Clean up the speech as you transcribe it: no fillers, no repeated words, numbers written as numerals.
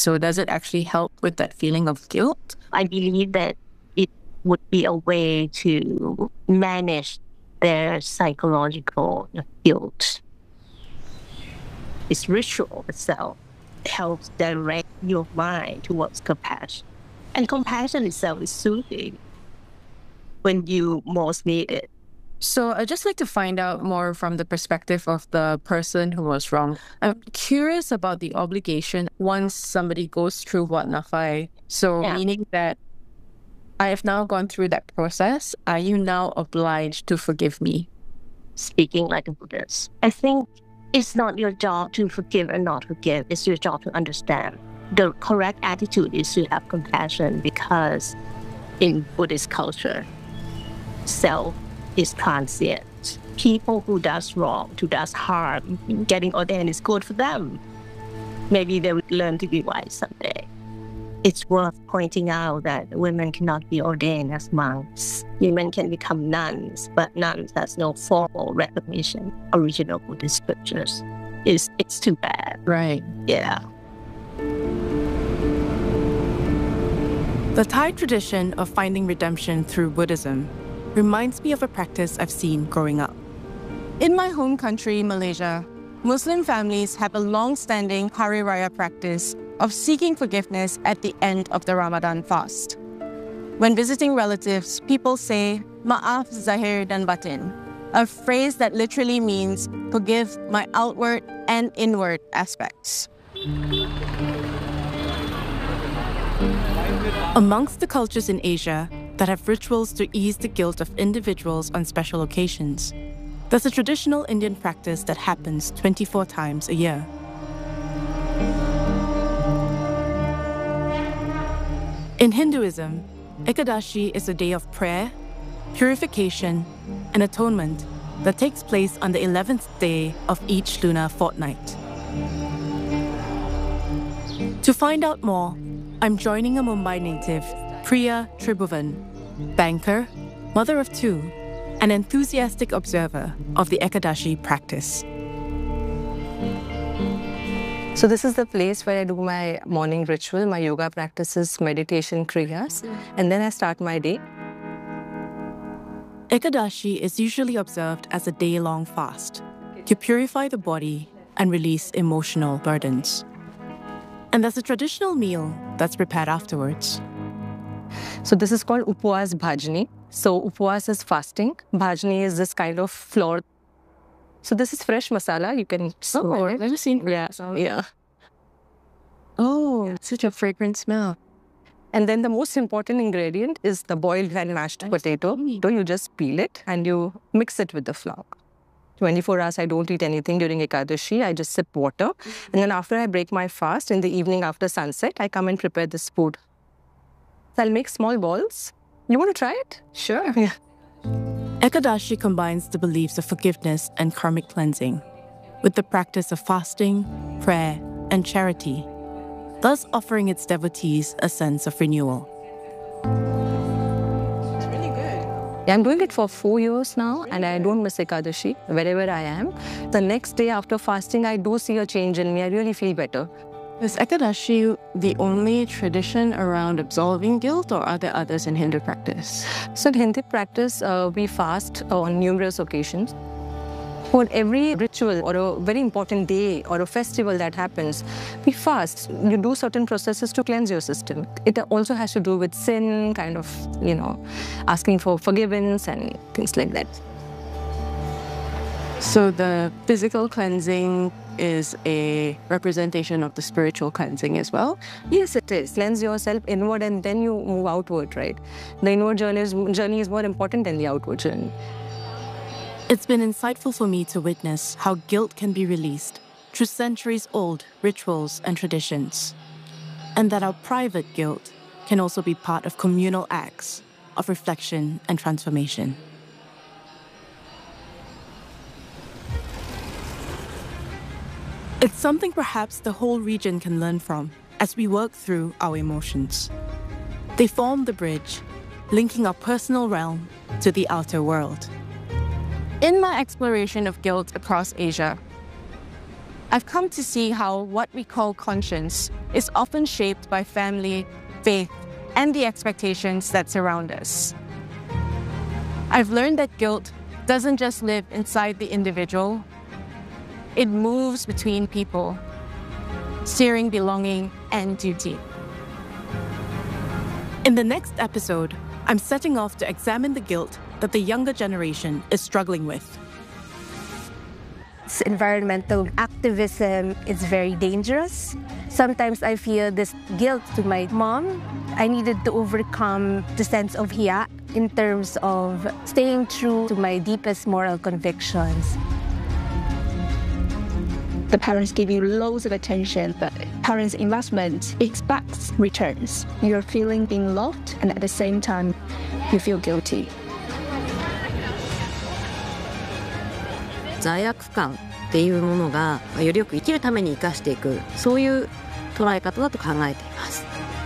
So does it actually help with that feeling of guilt? I believe that it would be a way to manage their psychological guilt. This ritual itself helps direct your mind towards compassion. And compassion itself is soothing when you most need it. So I'd just like to find out more from the perspective of the person who was wrong. I'm curious about the obligation once somebody goes through Wat Nafai. So meaning that I have now gone through that process. Are you now obliged to forgive me? Speaking like a Buddhist, I think it's not your job to forgive or not forgive. It's your job to understand. The correct attitude is to have compassion, because in Buddhist culture, self is transient. People who does wrong, who does harm, getting ordained is good for them. Maybe they would learn to be wise someday. It's worth pointing out that women cannot be ordained as monks. Women can become nuns, but nuns has no formal recognition. Original Buddhist scriptures. It's too bad. Right. Yeah. The Thai tradition of finding redemption through Buddhism reminds me of a practice I've seen growing up. In my home country, Malaysia, Muslim families have a long-standing Hari Raya practice of seeking forgiveness at the end of the Ramadan fast. When visiting relatives, people say, "Maaf zahir dan batin," a phrase that literally means, "Forgive my outward and inward aspects." Amongst the cultures in Asia that have rituals to ease the guilt of individuals on special occasions, there's a traditional Indian practice that happens 24 times a year. In Hinduism, Ekadashi is a day of prayer, purification, and atonement that takes place on the 11th day of each lunar fortnight. To find out more, I'm joining a Mumbai native, Priya Tribhuvan, banker, mother of two, an enthusiastic observer of the Ekadashi practice. So this is the place where I do my morning ritual, my yoga practices, meditation, kriyas, and then I start my day. Ekadashi is usually observed as a day-long fast to purify the body and release emotional burdens. And there's a traditional meal that's prepared afterwards. So this is called Upwas Bhajani. So Upwas is fasting. Bhajani is this kind of flour. So this is fresh masala. You can smell it. I've never seen Yeah. Oh, such a fragrant smell. And then the most important ingredient is the boiled and mashed potato. So you just peel it and you mix it with the flour. 24 hours, I don't eat anything during Ekadashi. I just sip water. And then after I break my fast, in the evening after sunset, I come and prepare this food. So I'll make small balls. You want to try it? Sure. Yeah. Ekadashi combines the beliefs of forgiveness and karmic cleansing with the practice of fasting, prayer, and charity, thus offering its devotees a sense of renewal. It's really good. Yeah, I'm doing it for 4 years now, and I don't miss Ekadashi wherever I am. The next day after fasting, I do see a change in me. I really feel better. Is Ekadashi the only tradition around absolving guilt, or are there others in Hindu practice? So in Hindu practice, we fast on numerous occasions. For every ritual or a very important day or a festival that happens, we fast. You do certain processes to cleanse your system. It also has to do with sin, kind of, asking for forgiveness and things like that. So the physical cleansing is a representation of the spiritual cleansing as well? Yes, it is. Cleanse yourself inward and then you move outward, right? The inward journey is more important than the outward journey. It's been insightful for me to witness how guilt can be released through centuries-old rituals and traditions, and that our private guilt can also be part of communal acts of reflection and transformation. It's something perhaps the whole region can learn from as we work through our emotions. They form the bridge, linking our personal realm to the outer world. In my exploration of guilt across Asia, I've come to see how what we call conscience is often shaped by family, faith, and the expectations that surround us. I've learned that guilt doesn't just live inside the individual, it moves between people, steering belonging and duty. In the next episode, I'm setting off to examine the guilt that the younger generation is struggling with. Environmental activism is very dangerous. Sometimes I feel this guilt to my mom. I needed to overcome the sense of hiya in terms of staying true to my deepest moral convictions. The parents give you loads of attention, but parents' investment expects returns. You're feeling being loved, and at the same time, you feel guilty. 罪悪感っていうものがよりよく生きるために生かしていく、そういう捉え方だと考えています。